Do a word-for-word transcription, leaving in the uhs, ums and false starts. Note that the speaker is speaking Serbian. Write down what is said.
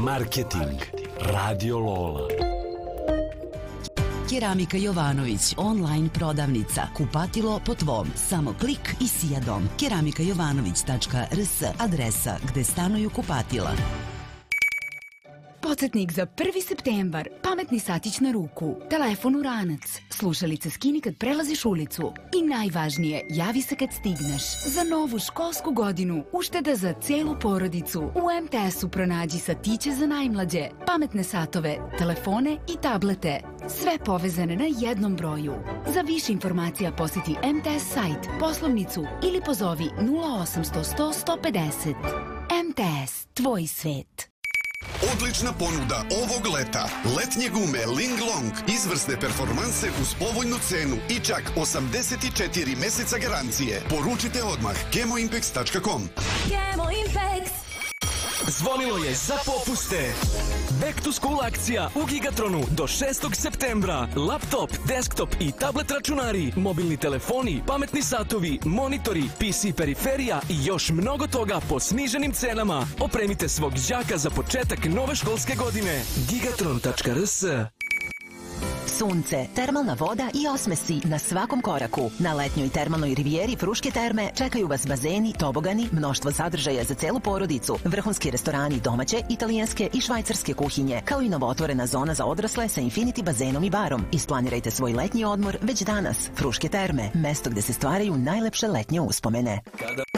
Marketing. Radio Lola. Keramika Jovanović, online prodavnica, kupatilo po tvom, samo klik i sijadom. keramika jovanović tačka r s, adresa gde stanuju kupatila. Podsjetnik za prvi septembar. Pametni satić na ruku. Telefon u ranac. Slušalice skini kad prelaziš ulicu. I najvažnije, javi se kad stigneš. Za novu školsku godinu ušteda za celu porodicu. U em te esu pronađi satiće za najmlađe, pametne satove, telefone i tablete. Sve povezane na jednom broju. Za više informacija posjeti em te es sajt, poslovnicu ili pozovi nula osamsto sto sto pedeset. em te es, tvoj svet. Odlična ponuda ovog leta. Letnje gume Linglong. Izvrsne performanse uz povoljnu cenu i čak osamdeset četiri meseca garancije. Poručite odmah gemoimpex tačka com. Gemoimpex. Zvonilo je za popuste. Back to school akcija u Gigatronu do šestog septembra. Laptop, desktop i tablet računari, mobilni telefoni, pametni satovi, monitori, pe ce periferija i još mnogo toga po sniženim cenama. Opremite svog đaka za početak nove školske godine. gigatron tačka r s. Sunce, termalna voda i osmesi na svakom koraku. Na letnjoj termalnoj rivijeri Fruške terme čekaju vas bazeni, tobogani, mnoštvo sadržaja za celu porodicu, vrhunski restorani domaće, italijanske i švajcarske kuhinje, kao i novootvorena zona za odrasle sa infinity bazenom i barom. Isplanirajte svoj letnji odmor već danas. Fruške terme, mesto gde se stvaraju najlepše letnje uspomene. Kada